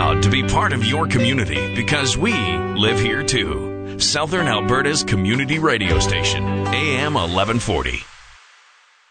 proud to be part of your community because we live here too. Southern Alberta's community radio station, AM 1140.